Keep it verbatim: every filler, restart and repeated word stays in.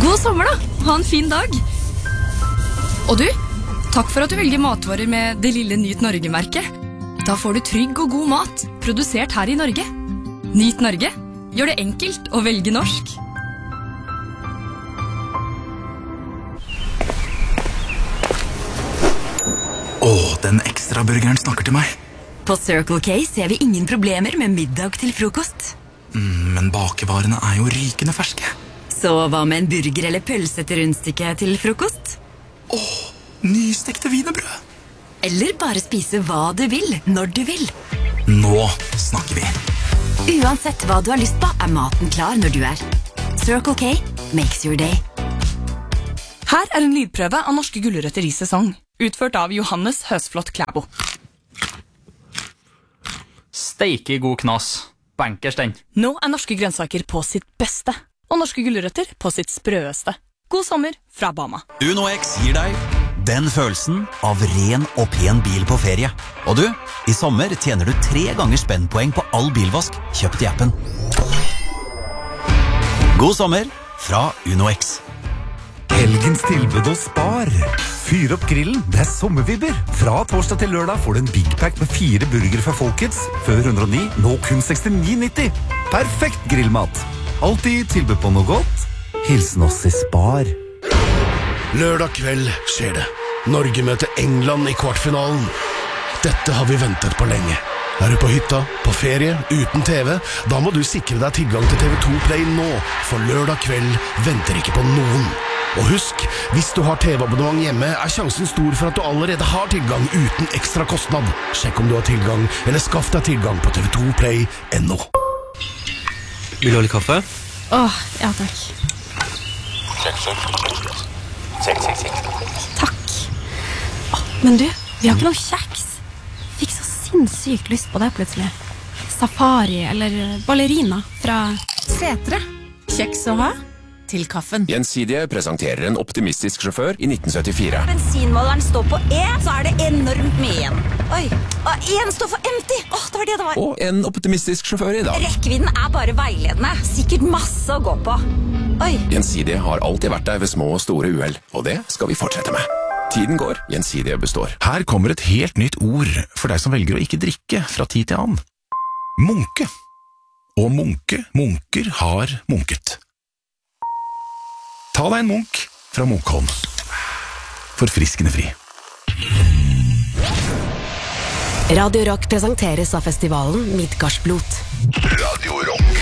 God sommer da, ha en fin dag. Og du, takk for at du velger matvarer med det lille Nyt Norge-merket. Da får du trygg og god mat, produsert her i Norge. Nyt Norge, gjør det enkelt å velge norsk. Åh, den ekstra burgeren snakker til meg. På Circle K ser vi ingen problemer med middag til frokost. Mm, men bakevarene er jo rykende ferske. Så hva med en burger eller pølse til rundstykke til frokost? Åh, nystekte wienerbrød. Eller bare spise hva du vil, når du vil. Nå snakker vi. Uansett hva du har lyst på, er maten klar når du er. Circle K makes your day. Her er en lydprøve av norske gulrøtter i sesong, utført av Johannes Høsflot Klæbo. Steike god knas. Bankers den. Nå er norske grønnsaker på sitt beste, og norske gulrøtter på sitt sprøeste. God sommer fra Bama. Uno X gir deg den følelsen av ren og pen bil på ferie. Og du, i sommer tjener du tre ganger spennpoeng på all bilvask kjøpt i appen. God sommer fra Uno X. Helgens tilbud og spar. Fyr opp grillen, det er sommervibber. Fra torsdag til lørdag får du en Big Pack med fire burger fra Folkets. Før hundre og ni, nå kun sekstini nitti. Perfekt grillmat. Alltid tilbud på noe godt. Hilsen oss i spar. Lørdag kveld skjer det. Norge møter England i kvartfinalen. Dette har vi ventet på lenge. Er du på hytta, på ferie, uten T V? Da må du sikre deg tilgang til T V to Play nå, for lørdag kveld venter ikke på noen. Og husk, hvis du har T V-abonnement hjemme, er sjansen stor for at du allerede har tilgang uten ekstra kostnad. Sjekk om du har tilgang, eller skaff deg tilgang på T V to Play punktum no. Vil du ha litt kaffe? Åh, ja takk. Sjekk, sjekk. Sjekk, sjekk, sjekk. Takk. Åh, men du, vi har ikke noe kjeks. Fikk så sinnssykt lyst på det plutselig. Safari eller ballerina fra Setre. Kjeks å ha til kaffen. Gjensidige presenterer en optimistisk sjåfør i nitten syttifire. Bensinmåleren står på E, så er det enormt mye igjen. Oi, og en står for empty. Åh, det var det det var. Og en optimistisk sjåfør i dag. Rekkevidden er bare veiledende. Sikkert masse å gå på. Oi. Gjensidige har alltid vært der ved små og store uhell, og det skal vi fortsette med. Tiden går, Gjensidige består. Her kommer et helt nytt ord for deg som velger å ikke drikke fra tid til annen. Munke. Og munke, munker har munket. Ta deg en munk fra Munkholm. Forfriskende fri. Radio Rock presenteres av festivalen Midgardsblot. Radio Rock.